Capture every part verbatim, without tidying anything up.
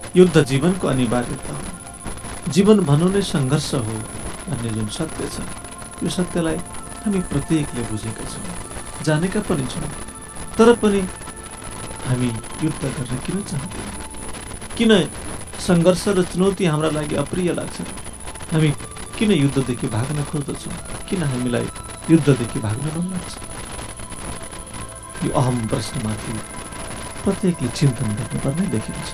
युद्ध जीवनको अनिवार्यता हो, जीवन भन्नु नै सङ्घर्ष हो भन्ने जुन सत्य छ, यो सत्यलाई हामी प्रत्येकले बुझेका छौँ, जानेका पनि छौँ। तर पनि हामी युद्ध गर्न किन चाहँदैनौँ? किन सङ्घर्ष र चुनौती हाम्रा लागि अप्रिय लाग्छ? हामी किन युद्धदेखि भाग्न खोज्दछौँ? किन हामीलाई युद्धदेखि भाग्न मन लाग्छ? यो अहम प्रश्नमाथि प्रत्येकले चिन्तन गर्नुपर्ने देखिन्छ।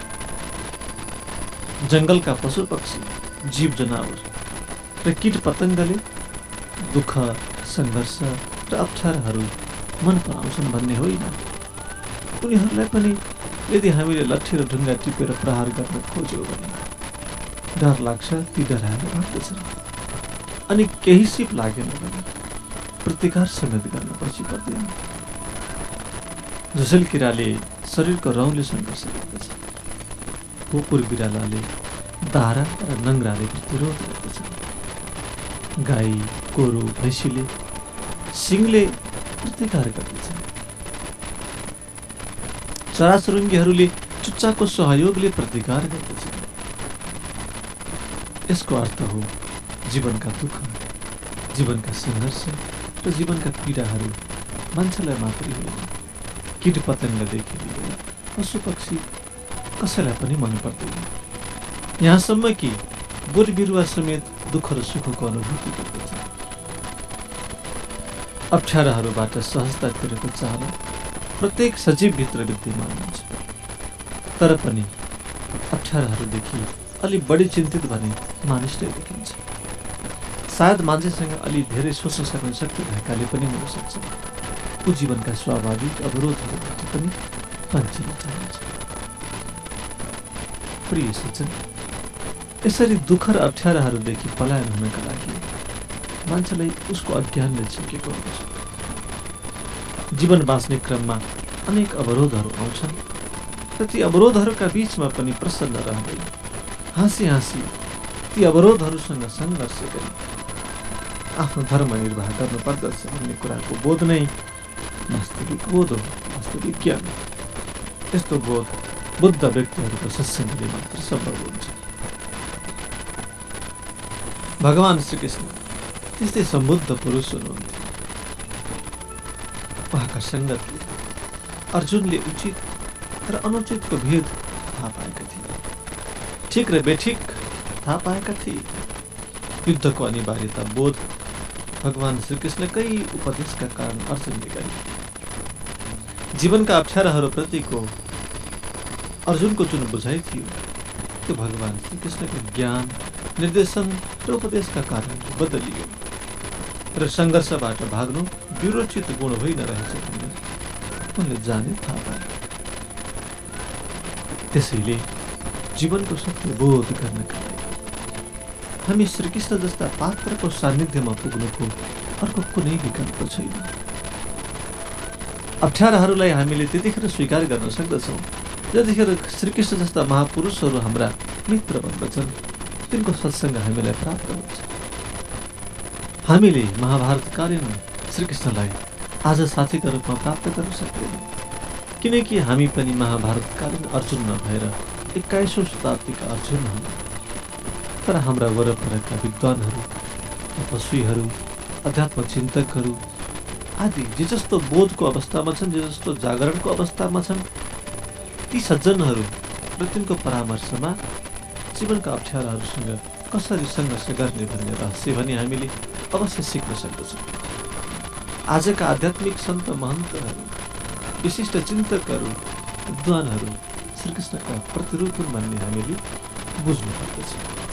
जङ्गलका पशु पक्षी, जीव जनावर र कीट पतङ्गले दुःख, सङ्घर्ष र अप्ठ्याराहरू मन पराउँछन् भन्ने होइन। उनीहरूलाई पनि यदि हामीले लट्ठी र ढुङ्गा टिपेर प्रहार गर्न खोज्यौँ भने डर लाग्छ, ती डराएर भाग्दछन्। अनि केही सिप लागेन भने प्रतिकार समेत गर्न पछि पर्दैन। झुसेल किराले शरीरको रौँले सङ्घर्ष गर्दछ, कुकुर बिरालाले दारा र नङ्ग्राले प्रतिरोध गर्दछ, गाई, गोरु, भैँसीले सिङले प्रतिकार गर्दछ, चराचुरुङ्गीहरूले चुच्चाको सहयोगले प्रतिकार गर्दछ। यसको अर्थ हो जीवनका दुःख, जीवनका सङ्घर्ष र जीवनका पीडाहरू मान्छेलाई मात्रै होइन, कीट पतङ्गदेखि लिएर पशु पक्षी कसैलाई पनि मन पर्दैन। यहाँसम्म कि बोट बिरुवा समेत दुःख र सुखको अनुभूति गर्दछ। अप्ठ्याराहरूबाट सहजता तिरेको चाहना प्रत्येक सजीवभित्र विद्यमान हुन्छ। तर पनि अप्ठ्याराहरूदेखि अलि बढी चिन्तित भने मानिसले देखिन्छ। सायद मान्छेसँग अलि धेरै सोच्न सक्ने शक्ति भएकाले पनि हुन सक्छ। ऊ जीवनका स्वाभाविक अवरोधहरूबाट पनि बाँचिन चाहन्छ। प्रिय सज्जन, यसरी दुःख र अप्ठ्याराहरूदेखि पलायन हुनका लागि मान्छेलाई उसको अज्ञानले झिकेको हुन्छ। जीवन बाँच्ने क्रममा अनेक अवरोधहरू आउँछन् र ती अवरोधहरूका बीचमा पनि प्रसन्न रहँदै हाँसी हाँसी ती अवरोधहरूसँग सङ्घर्ष गरी आफ्नो धर्म निर्वाह गर्नुपर्दछ भन्ने कुराको बोध नै वास्तविक बोध हो, वास्तविक ज्ञान। यस्तो बोध बुद्ध व्यक्तिहरूको सत्सङ्गले मात्र सम्भव हुन्छ। भगवान श्रीकृष्ण त्यस्तै सम्बुद्ध पुरुष हुनुहुन्थ्यो। उहाँका सङ्गतले अर्जुनले उचित र अनुचितको भेद थाहा पाएका थिए, ठिक र बेठिक थाहा पाएका थिए। युद्धको अनिवार्यता बोध भगवान श्रीकृष्णकै उपदेशका कारण अर्जुनले गरे। जीवनका अप्ठ्याराहरूप्रतिको अर्जुनको जुन बुझाइ थियो त्यो भगवान श्रीकृष्णको ज्ञान, निर्देशन र उपदेशका कारण बदलियो र सङ्घर्षबाट भाग्नु विरोचित गुण होइन रहेछ भन्ने उनले जाने थाहा पाए। त्यसैले जीवनको सत्य बोध गर्नका लागि हामी श्रीकृष्ण जस्ता पात्रको सान्निध्यमा पुग्नुको अर्को कुनै विकल्प छैन। अप्ठ्याराहरूलाई हामीले त्यतिखेर स्वीकार गर्न सक्दछौँ जतिखेर श्रीकृष्ण जस्ता महापुरुषहरू हाम्रा मित्र बन्दछन्, तिनको सत्सङ्ग हामीलाई प्राप्त हुन्छ। हामीले महाभारतकालीन श्रीकृष्णलाई आज साथीका रूपमा प्राप्त गर्न सक्दैनौँ, किनकि हामी पनि महाभारतकालीन अर्जुन नभएर एक्काइसौँ शताब्दीका अर्जुन हौँ। तर हाम्रा वरपरका विद्वानहरू, तपस्वीहरू, अध्यात्म चिन्तकहरू आदि जे जस्तो बोधको अवस्थामा छन्, जे जस्तो जागरणको अवस्थामा छन्, ती सज्जनहरू र तिनको परामर्शमा जीवनका अप्ठ्याराहरूसँग कसरी सङ्घर्ष गर्ने भन्ने रहस्य भने हामीले अवश्य सिक्न सक्दछौँ। आजका आध्यात्मिक सन्त महन्तहरू, विशिष्ट चिन्तकहरू, विद्वानहरू श्रीकृष्णका प्रतिरूप हुन् भन्ने हामीले बुझ्नु पर्दछ।